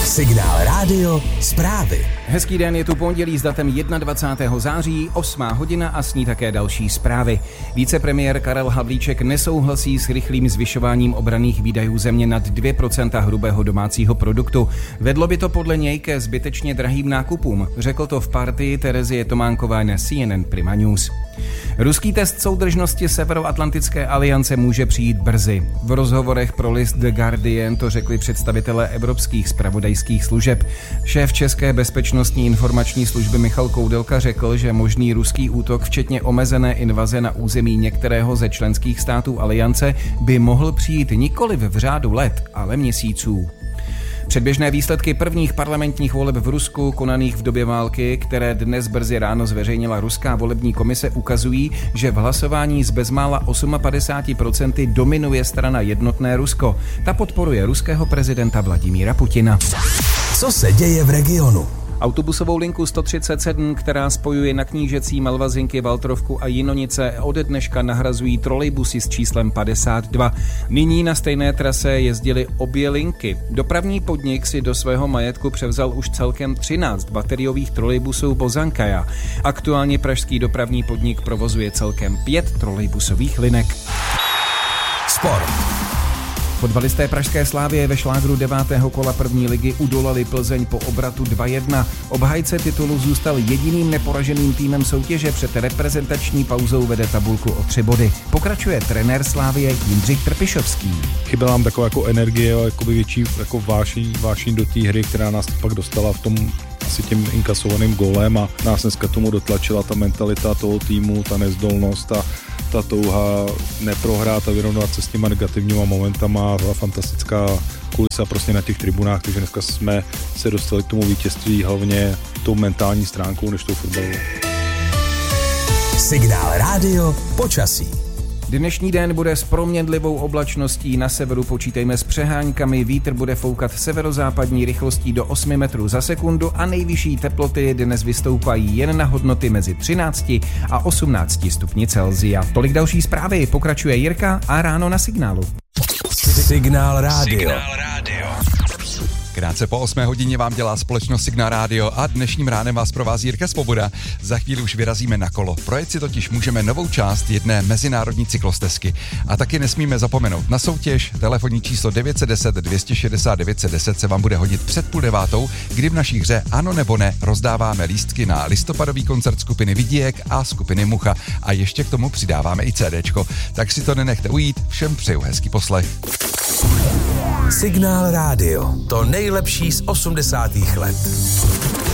Signál Rádio zprávy. Hezký den, je tu pondělí s datem 21. září, 8 hodina a s ní také další zprávy. Vicepremiér Karel Havlíček nesouhlasí s rychlým zvyšováním obranných výdajů země nad 2% hrubého domácího produktu. Vedlo by to podle něj ke zbytečně drahým nákupům. Řekl to v Partii Terezie Tománkové na CNN Prima News. Ruský test soudržnosti Severoatlantické aliance může přijít brzy. V rozhovorech pro list The Guardian to řekli představitelé evropských zpravodajských služeb. Šéf České bezpečnostní informační služby Michal Koudelka řekl, že možný ruský útok, včetně omezené invaze na území některého ze členských států aliance, by mohl přijít nikoliv v řádu let, ale měsíců. Předběžné výsledky prvních parlamentních voleb v Rusku, konaných v době války, které dnes brzy ráno zveřejnila ruská volební komise, ukazují, že v hlasování z bezmála 58% dominuje strana Jednotné Rusko. Ta podporuje ruského prezidenta Vladimíra Putina. Co se děje v regionu? Autobusovou linku 137, která spojuje na Knížecí, Malvazinky, Valtrovku a Jinonice, ode dneška nahrazují trolejbusy s číslem 52. Nyní na stejné trase jezdily obě linky. Dopravní podnik si do svého majetku převzal už celkem 13 bateriových trolejbusů Bozankaja. Aktuálně pražský dopravní podnik provozuje celkem 5 trolejbusových linek. Sport. Fotbalisté pražské Slavie ve šlágru 9. kola první ligy udolali Plzeň po obratu 2-1. Obhájce titulu zůstal jediným neporaženým týmem soutěže, před reprezentační pauzou vede tabulku o 3 body. Pokračuje trenér Slavie Jindřich Trpišovský. Chyběla nám taková jako energie, jakoby větší jako vášní do té hry, která nás pak dostala v tom asi tím inkasovaným gólem a nás dneska tomu dotlačila ta mentalita toho týmu, ta nezdolnost a ta touha neprohrát a vyrovnat se s těma negativníma momentama, byla fantastická kulisa prostě na těch tribunách, takže dneska jsme se dostali k tomu vítězství hlavně tou mentální stránkou než tou fotbalovou. Signál Rádio počasí. Dnešní den bude s proměnlivou oblačností, na severu počítejme s přeháňkami, vítr bude foukat severozápadní rychlostí do 8 metrů za sekundu a nejvyšší teploty dnes vystoupají jen na hodnoty mezi 13 a 18 stupni Celsia. Tolik další zprávy, pokračuje Jirka a ráno na Signálu. Signál Rádio. Krátce po 8 hodině vám dělá společnost Signál Rádio a dnešním ránem vás provází Jirka Svoboda. Za chvíli už vyrazíme na kolo. Projet si totiž můžeme novou část jedné mezinárodní cyklostezky. A taky nesmíme zapomenout na soutěž. Telefonní číslo 910 260 910 se vám bude hodit před 8:30, kdy v naší hře Ano nebo ne rozdáváme lístky na listopadový koncert skupiny Vidíjek a skupiny Mucha. A ještě k tomu přidáváme i CDčko. Tak si to nenechte ujít, všem přeju hezký poslech. Signál Rádio. To nejlepší z 80. let.